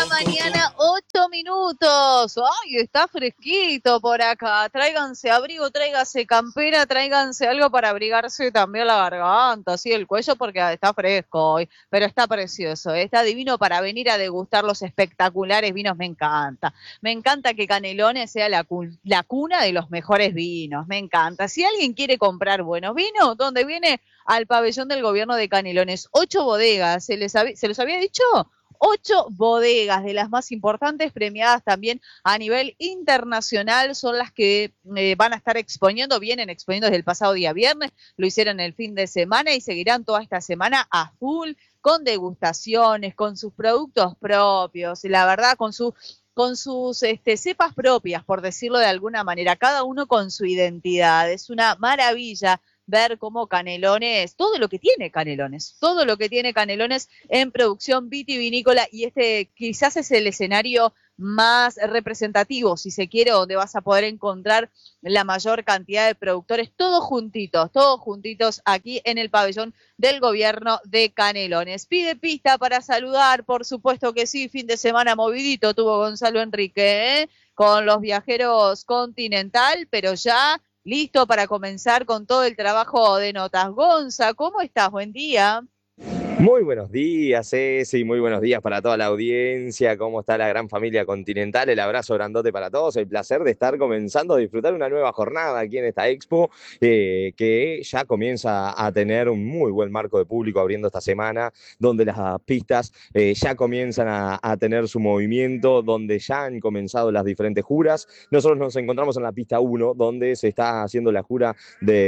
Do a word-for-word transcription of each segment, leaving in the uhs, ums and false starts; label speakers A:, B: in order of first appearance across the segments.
A: la mañana, ocho minutos. Ay, está fresquito por acá. Tráiganse abrigo, tráiganse campera, tráiganse algo para abrigarse también la garganta, así el cuello, porque está fresco hoy. Pero está precioso, ¿eh? Está divino para venir a degustar los espectaculares vinos. Me encanta. Me encanta que Canelones sea la, cu- la cuna de los mejores vinos. Me encanta. Si alguien quiere comprar buenos vinos, ¿dónde viene? Al pabellón del gobierno de Canelones. Ocho bodegas. ¿Se les hab- ¿Se los había dicho? Ocho bodegas de las más importantes, premiadas también a nivel internacional, son las que eh, van a estar exponiendo, vienen exponiendo desde el pasado día viernes, lo hicieron el fin de semana y seguirán toda esta semana a full, con degustaciones, con sus productos propios, y la verdad, con su con sus este, cepas propias, por decirlo de alguna manera, cada uno con su identidad. Es una maravilla ver cómo Canelones, todo lo que tiene Canelones, todo lo que tiene Canelones en producción vitivinícola, y este quizás es el escenario más representativo, si se quiere, donde vas a poder encontrar la mayor cantidad de productores, todos juntitos, todos juntitos aquí en el pabellón del gobierno de Canelones. Pide pista para saludar, por supuesto que sí, fin de semana movidito tuvo Gonzalo Enrique, ¿eh? Con los viajeros Continental, pero ya listo para comenzar con todo el trabajo de notas. Gonza, ¿cómo estás? Buen día.
B: Muy buenos días, Ceci, muy buenos días para toda la audiencia. ¿Cómo está la gran familia Continental? El abrazo grandote para todos. El placer de estar comenzando a disfrutar una nueva jornada aquí en esta expo, eh, que ya comienza a tener un muy buen marco de público abriendo esta semana, donde las pistas eh, ya comienzan a, a tener su movimiento, donde ya han comenzado las diferentes juras. Nosotros nos encontramos en la pista uno, donde se está haciendo la jura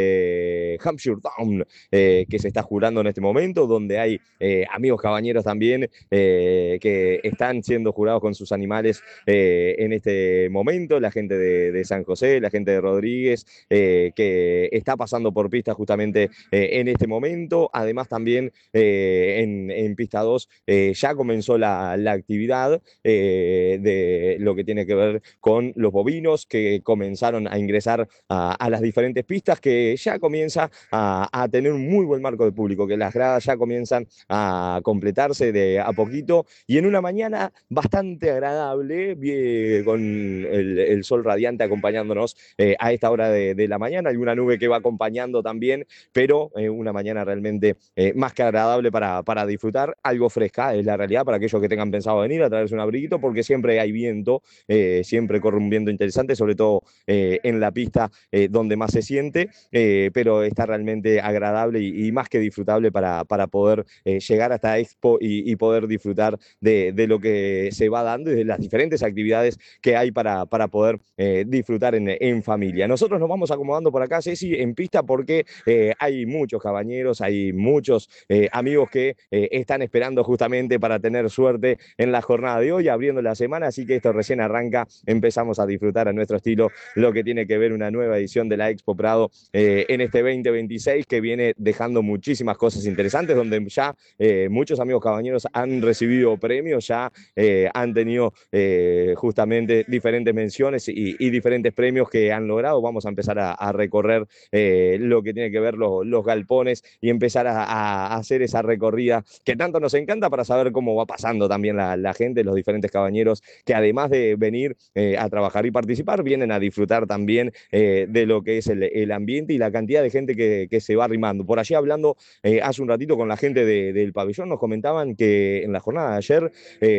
B: de Hampshire Down, eh, que se está jurando en este momento, donde hay eh, amigos cabañeros también eh, que están siendo jurados con sus animales eh, en este momento, la gente de, de San José, la gente de Rodríguez, eh, que está pasando por pista justamente eh, en este momento. Además también eh, en, en pista dos eh, ya comenzó la, la actividad eh, de lo que tiene que ver con los bovinos, que comenzaron a ingresar a, a las diferentes pistas, que ya comienza a, a tener un muy buen marco de público, que las gradas ya comienzan a completarse de a poquito, y en una mañana bastante agradable, bien, con el, el sol radiante acompañándonos eh, a esta hora de, de la mañana, alguna nube que va acompañando también, pero eh, una mañana realmente eh, más que agradable para, para disfrutar, algo fresca es la realidad para aquellos que tengan pensado venir a traerse un abriguito, porque siempre hay viento, eh, siempre corre un viento interesante, sobre todo eh, en la pista eh, donde más se siente, eh, pero está realmente agradable y, y más que disfrutable para, para poder eh, llegar hasta Expo y, y poder disfrutar de, de, lo que se va dando y de las diferentes actividades que hay para, para poder eh, disfrutar en, en, familia. Nosotros nos vamos acomodando por acá, Ceci, en pista, porque eh, hay muchos cabañeros, hay muchos eh, amigos que eh, están esperando justamente para tener suerte en la jornada de hoy, abriendo la semana, así que esto recién arranca, empezamos a disfrutar a nuestro estilo lo que tiene que ver una nueva edición de la Expo Prado eh, en este veinte veintiséis, que viene dejando muchísimas cosas interesantes, donde ya eh, muchos amigos cabañeros han recibido premios, ya eh, han tenido eh, justamente diferentes menciones y, y, diferentes premios que han logrado. Vamos a empezar a, a recorrer eh, lo que tiene que ver los, los galpones y empezar a, a, hacer esa recorrida que tanto nos encanta, para saber cómo va pasando también la, la gente, los diferentes cabañeros que, además de venir eh, a trabajar y participar, vienen a disfrutar también eh, de lo que es el, el ambiente y la cantidad de gente que, que se va arrimando. Por allí, hablando eh, hace un ratito con la gente de, del pabellón, nos comentaban que en la jornada de ayer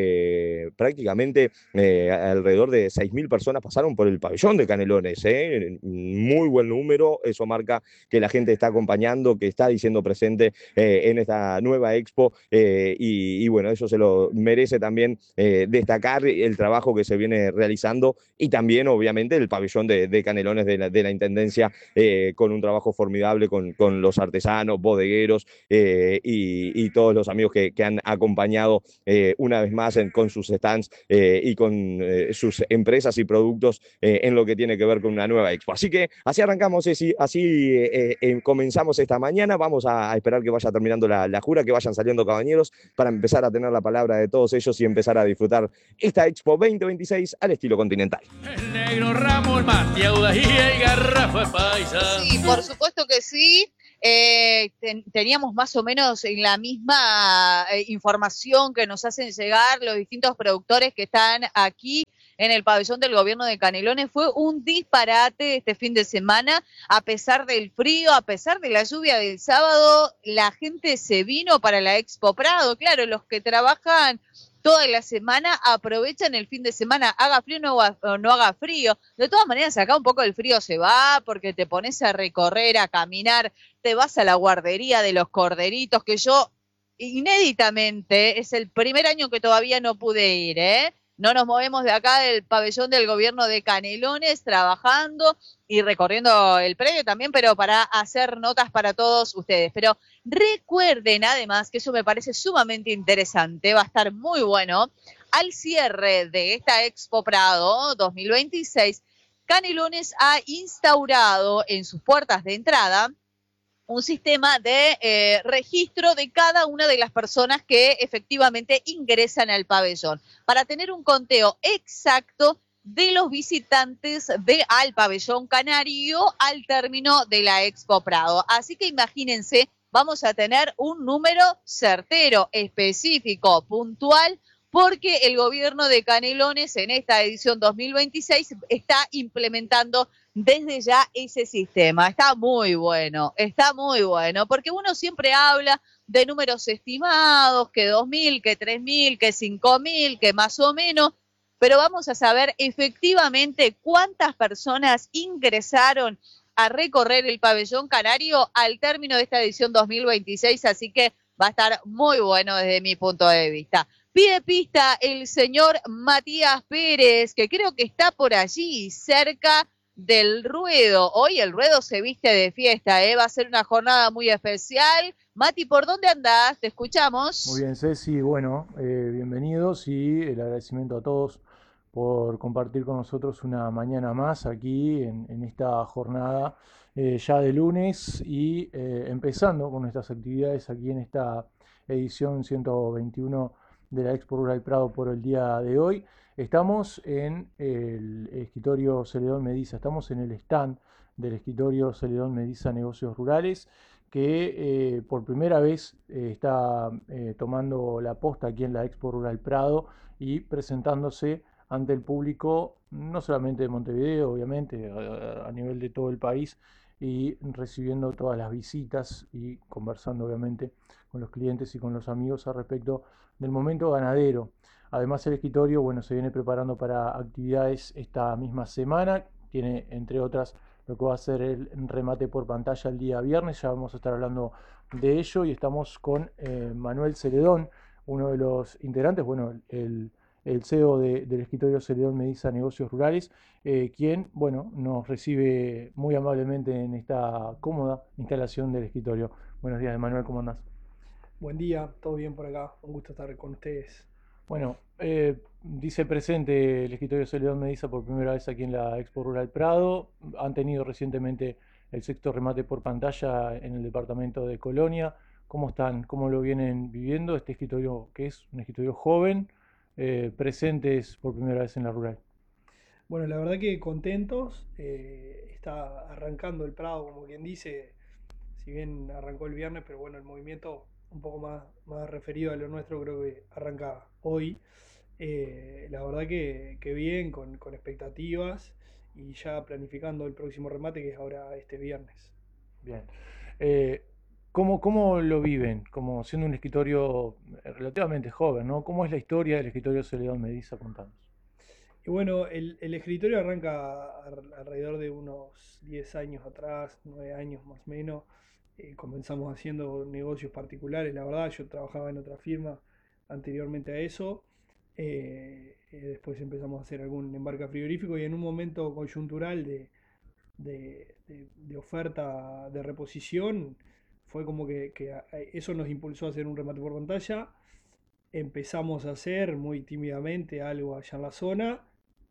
B: eh, prácticamente eh, alrededor de seis mil personas pasaron por el pabellón de Canelones, ¿eh? Muy buen número, eso marca que la gente está acompañando, que está diciendo presente eh, en esta nueva expo, eh, y, y bueno, eso se lo merece también eh, destacar el trabajo que se viene realizando, y también obviamente el pabellón de, de Canelones de la, de la Intendencia, eh, con un trabajo formidable con, con los artesanos, bodegueros, eh, y, y todos los amigos que, que han acompañado eh, una vez más en, con sus stands eh, y con eh, sus empresas y productos eh, en lo que tiene que ver con una nueva expo. Así que así arrancamos, así, así eh, eh, comenzamos esta mañana. Vamos a, a esperar que vaya terminando la, la jura, que vayan saliendo cabañeros, para empezar a tener la palabra de todos ellos y empezar a disfrutar esta Expo veinte veintiséis al estilo Continental.
C: El negro Ramos, el Matiauda y el Garrafa Paisa.
A: Sí, por supuesto que sí. eh, ten, teníamos más o menos en la misma eh, información que nos hacen llegar los distintos productores que están aquí en el pabellón del gobierno de Canelones. Fue un disparate este fin de semana, a pesar del frío, a pesar de la lluvia del sábado, la gente se vino para la Expo Prado. Claro, los que trabajan toda la semana aprovechan el fin de semana, haga frío o no haga frío. De todas maneras, acá un poco el frío se va porque te pones a recorrer, a caminar, te vas a la guardería de los corderitos, que yo inéditamente es el primer año que todavía no pude ir, ¿eh? No nos movemos de acá del pabellón del gobierno de Canelones, trabajando y recorriendo el predio también, pero para hacer notas para todos ustedes. Pero recuerden además, que eso me parece sumamente interesante, va a estar muy bueno, al cierre de esta Expo Prado dos mil veintiséis, Canelones ha instaurado en sus puertas de entrada un sistema de eh, registro de cada una de las personas que efectivamente ingresan al pabellón, para tener un conteo exacto de los visitantes de, al pabellón canario al término de la Expo Prado. Así que imagínense, vamos a tener un número certero, específico, puntual, porque el gobierno de Canelones en esta edición dos mil veintiséis está implementando desde ya ese sistema. Está muy bueno, está muy bueno, porque uno siempre habla de números estimados, que dos mil, que tres mil, que cinco mil, que más o menos, pero vamos a saber efectivamente cuántas personas ingresaron a recorrer el pabellón canario al término de esta edición dos mil veintiséis, así que va a estar muy bueno desde mi punto de vista. Pide pista el señor Matías Pérez, que creo que está por allí, cerca del ruedo. Hoy el ruedo se viste de fiesta, ¿eh? Va a ser una jornada muy especial. Mati, ¿por dónde andás? Te escuchamos.
C: Muy bien, Ceci, bueno, eh, bienvenidos y el agradecimiento a todos por compartir con nosotros una mañana más aquí en, en esta jornada eh, ya de lunes y eh, empezando con nuestras actividades aquí en esta edición ciento veintiuno de la Expo Rural Prado por el día de hoy. Estamos en el escritorio Celedón Mediza, estamos en el stand del escritorio Celedón Mediza Negocios Rurales, que eh, por primera vez eh, está eh, tomando la posta aquí en la Expo Rural Prado y presentándose ante el público, no solamente de Montevideo, obviamente, a, a nivel de todo el país, y recibiendo todas las visitas y conversando obviamente con los clientes y con los amigos al respecto del momento ganadero. Además el escritorio, bueno, se viene preparando para actividades esta misma semana, tiene entre otras lo que va a ser el remate por pantalla el día viernes, ya vamos a estar hablando de ello y estamos con eh, Manuel Celedón, uno de los integrantes, bueno, el, el C E O de, del escritorio Celedón Mediza Negocios Rurales, eh, quien, bueno, nos recibe muy amablemente en esta cómoda instalación del escritorio. Buenos días, Manuel, ¿cómo andás?
D: Buen día, todo bien por acá, un gusto estar con ustedes.
C: Bueno, eh, dice presente el escritorio Celedón Mediza por primera vez aquí en la Expo Rural Prado. Han tenido recientemente el sexto remate por pantalla en el departamento de Colonia. ¿Cómo están? ¿Cómo lo vienen viviendo? Este escritorio, que es un escritorio joven, eh, presentes por primera vez en la rural.
D: Bueno, la verdad que contentos, eh, está arrancando el Prado, como quien dice, si bien arrancó el viernes, pero bueno, el movimiento un poco más, más referido a lo nuestro creo que arranca hoy. Eh, la verdad que, que bien, con, con expectativas y ya planificando el próximo remate que es ahora este viernes.
C: Bien. Eh, ¿cómo, cómo lo viven? Como siendo un escritorio relativamente joven, ¿no? ¿Cómo es la historia del escritorio Celedón Mediza? Contanos.
D: Y bueno, el, el escritorio arranca ar- alrededor de unos diez años atrás, nueve años más o menos. Eh, comenzamos haciendo negocios particulares, la verdad, yo trabajaba en otra firma anteriormente a eso. Eh, eh, después empezamos a hacer algún embarque frigorífico y en un momento coyuntural de, de- de- de oferta de reposición, fue como que, que a- eso nos impulsó a hacer un remate por pantalla. Empezamos a hacer muy tímidamente algo allá en la zona.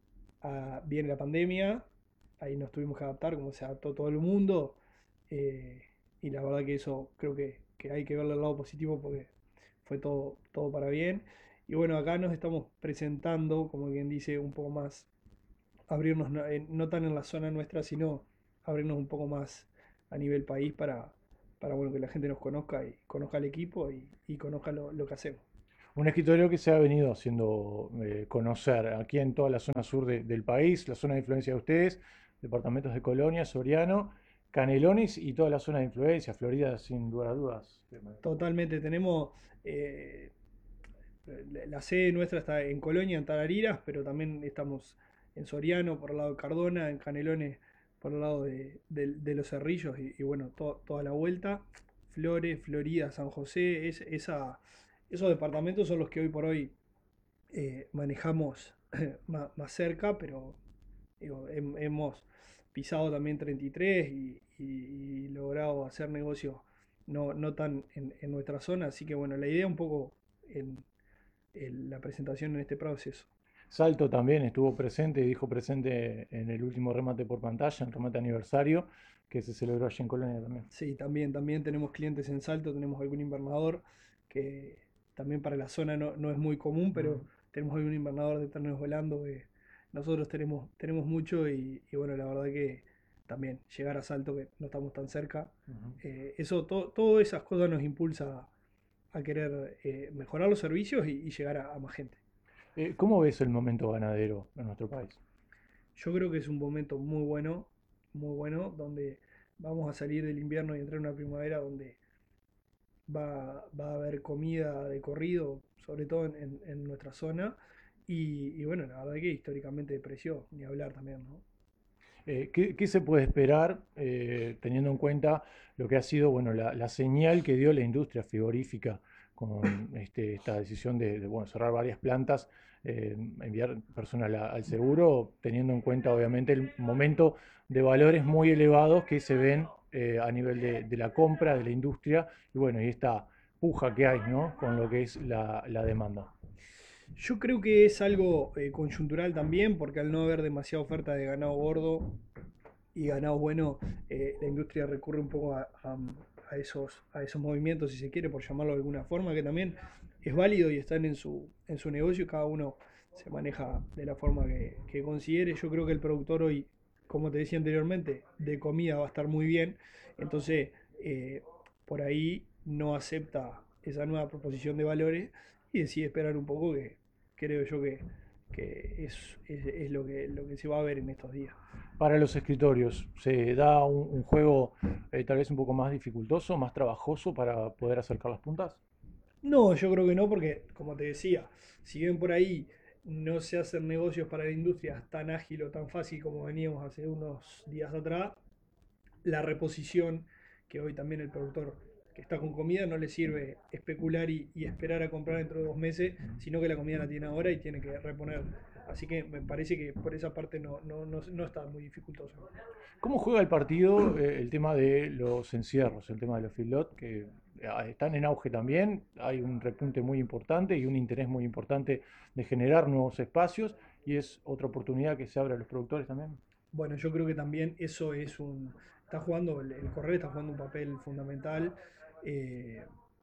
D: Ah, viene la pandemia, ahí nos tuvimos que adaptar como se adaptó todo el mundo. eh, y la verdad que eso creo que, que hay que verlo al lado positivo porque fue todo, todo para bien. Y bueno, acá nos estamos presentando, como quien dice, un poco más, abrirnos no, eh, no tan en la zona nuestra, sino abrirnos un poco más a nivel país para, para bueno, que la gente nos conozca y conozca el equipo y, y conozca lo, lo que hacemos.
C: Un escritorio que se ha venido haciendo eh, conocer aquí en toda la zona sur de- del país, la zona de influencia de ustedes, departamentos de Colonia, Soriano, Canelones y toda la zona de influencia, Florida, sin lugar a dudas.
D: Totalmente, tenemos eh, la la sede nuestra está en Colonia, en Tarariras, pero también estamos en Soriano, por el lado de Cardona, en Canelones, por el lado de, de- de Los Cerrillos y, y bueno, to- toda la vuelta. Flores, Florida, San José, es, esa, esos departamentos son los que hoy por hoy eh, manejamos más, más cerca, pero digo, hem- hemos pisado también treinta y tres y, y- y logrado hacer negocios no, no tan en, en nuestra zona, así que bueno, la idea un poco en, en la presentación en este proceso.
C: Salto también estuvo presente y dijo presente en el último remate por pantalla, el remate aniversario, que se celebró allí en Colonia también.
D: Sí, también, también tenemos clientes en Salto, tenemos algún invernador que también para la zona no, no es muy común, pero tenemos algún invernador de terneros volando que nosotros tenemos, tenemos mucho y, y bueno, la verdad que también llegar a Salto, que no estamos tan cerca,
C: Ujú.
D: eh, eso, to- todas esas cosas nos impulsa a querer eh, mejorar los servicios y, y llegar a, a más gente.
C: Eh, ¿cómo ves el momento ganadero en nuestro país?
D: Yo creo que es un momento muy bueno, muy bueno, donde vamos a salir del invierno y entrar en una primavera donde va, va a haber comida de corrido, sobre todo en, en- en nuestra zona. Y, y bueno, la verdad que históricamente precio, ni hablar también, ¿no?
C: Eh, ¿qué, qué se puede esperar eh, teniendo en cuenta lo que ha sido bueno, la, la señal que dio la industria frigorífica con este, esta decisión de, de, bueno, cerrar varias plantas, eh, enviar personal a- al seguro, teniendo en cuenta obviamente el momento de valores muy elevados que se ven eh, a nivel de, de la compra, de la industria y bueno, y esta puja que hay, ¿no? Con lo que es la, la demanda.
D: Yo creo que es algo eh, coyuntural también, porque al no haber demasiada oferta de ganado gordo y ganado bueno, eh, la industria recurre un poco a, a- a esos, a esos movimientos, si se quiere, por llamarlo de alguna forma, que también es válido y están en su, en su negocio y cada uno se maneja de la forma que, que considere. Yo creo que el productor hoy, como te decía anteriormente, de comida va a estar muy bien, entonces eh, por ahí no acepta esa nueva proposición de valores y decide esperar un poco, que creo yo que, que es, es- es lo que, lo que se va a ver en estos días.
C: Para los escritorios, ¿se da un, un juego eh, tal vez un poco más dificultoso, más trabajoso para poder acercar las puntas?
D: No, yo creo que no, porque como te decía, si bien por ahí no se hacen negocios para la industria tan ágil o tan fácil como veníamos hace unos días atrás, la reposición, que hoy también el productor que está con comida no le sirve especular y, y esperar a comprar dentro de dos meses, sino que la comida la tiene ahora y tiene que reponer. Así que me parece que por esa parte no, no, no, no está muy dificultoso.
C: ¿Cómo juega el partido eh, el tema de los encierros, el tema de los feedlot, que eh, están en auge también? Hay un repunte muy importante y un interés muy importante de generar nuevos espacios y es otra oportunidad que se abre a los productores también.
D: Bueno, yo creo que también eso es un... Está jugando, el, el correr está jugando un papel fundamental. eh,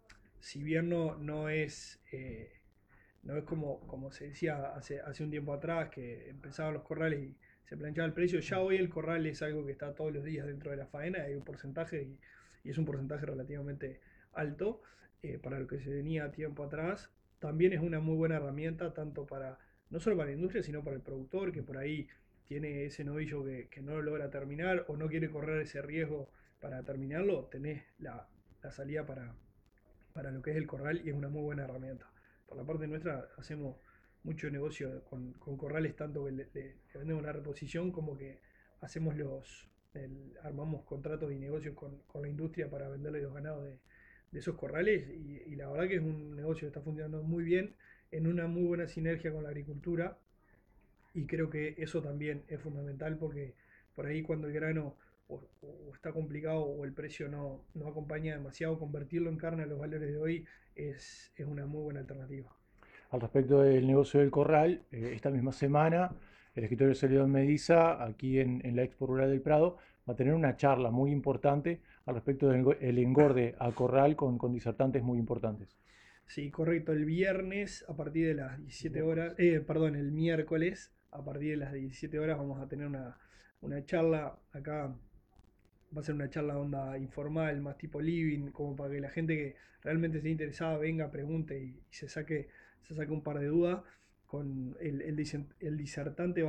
D: si bien no, no es, eh, no es como, como se decía hace, hace un tiempo atrás, que empezaban los corrales y se planchaba el precio, ya hoy el corral es algo que está todos los días dentro de la faena, hay un porcentaje y, y es un porcentaje relativamente alto eh, para lo que se venía tiempo atrás. También es una muy buena herramienta, tanto para, no solo para la industria, sino para el productor, que por ahí tiene ese novillo que, que no lo logra terminar o no quiere correr ese riesgo para terminarlo, tenés la, la salida para, para lo que es el corral y es una muy buena herramienta. Por la parte nuestra hacemos mucho negocio con, con corrales, tanto que le, le- le vendemos la reposición como que hacemos los, el- armamos contratos y negocios con, con la industria para venderle los ganados de, de esos corrales y, y la verdad que es un negocio que está funcionando muy bien, en una muy buena sinergia con la agricultura y creo que eso también es fundamental porque por ahí cuando el grano o, o está complicado o el precio no, no acompaña demasiado, convertirlo en carne a los valores de hoy es, es una muy buena alternativa.
C: Al respecto del negocio del corral, eh, esta misma semana el escritorio Celedón Mediza, aquí en, en la Expo Rural del Prado, va a tener una charla muy importante al respecto del engo- el engorde a corral con, con disertantes muy importantes.
D: Sí, correcto, el viernes a partir de las diecisiete horas, eh, perdón, el miércoles a partir de las diecisiete horas vamos a tener una, una charla acá va a ser una charla onda informal, más tipo living, como para que la gente que realmente esté interesada venga, pregunte y, y se saque, se saque un par de dudas. Con el, el, disen- el disertante